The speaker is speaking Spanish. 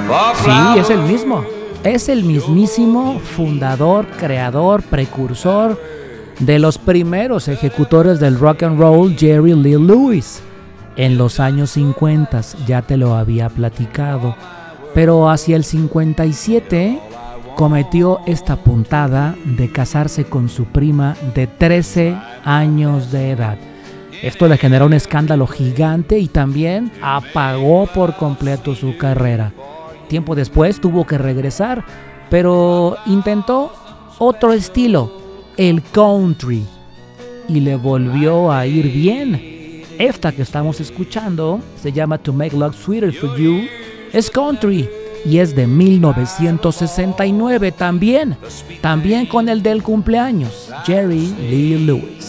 Sí, es el mismo. Es el mismísimo fundador, creador, precursor de los primeros ejecutores del rock and roll, Jerry Lee Lewis. En los años 50, ya te lo había platicado. Pero hacia el 57 cometió esta puntada de casarse con su prima de 13 años de edad. Esto le generó un escándalo gigante y también apagó por completo su carrera. Tiempo después tuvo que regresar, pero intentó otro estilo, el country, y le volvió a ir bien. Esta que estamos escuchando se llama To Make Love Sweeter For You, es country y es de 1969 también con el del cumpleaños, Jerry Lee Lewis.